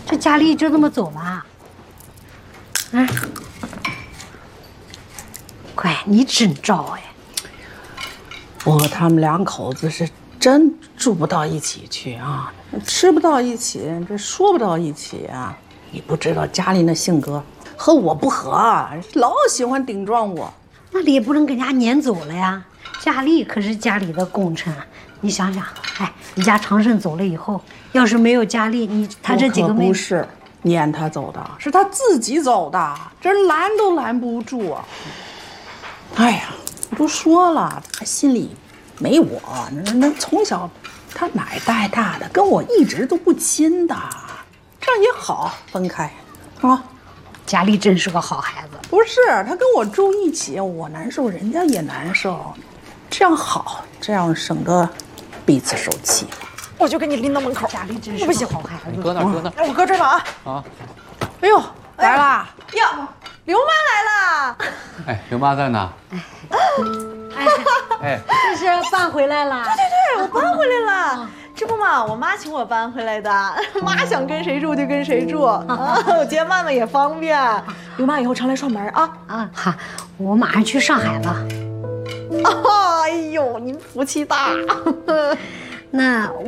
这佳丽就这么走了？嗯，乖，你真招哎！ 他们两口子是真住不到一起去啊，吃不到一起，这说不到一起啊。你不知道佳丽那性格和我不合，老喜欢顶撞我。 那你也不能跟人家撵走了呀。佳丽可是家里的功臣，你想想，哎，你家长胜走了以后，要是没有佳丽，他这几个妹妹不是撵他走的，是他自己走的，这拦都拦不住啊。哎呀，我都说了，他心里没我，那从小他奶带大的，跟我一直都不亲的，这样也好，分开啊。 佳丽真是个好孩子。 不是，他跟我住一起，我难受，人家也难受，这样好，这样省得彼此受气。 我就给你拎到门口。 佳丽真是个好孩子。 你搁那儿，搁那儿。 我搁这儿了啊！ 啊， 哎呦，来啦！ 哟，刘妈来了。 哎，刘妈在呢。哎， 这是搬回来了。 对，我搬回来了。这不嘛，我妈请我搬回来的。妈想跟谁住就跟谁住啊，我接曼曼也方便。刘妈以后常来串门啊。 啊哈，我马上去上海了。 哎呦，您福气大。 那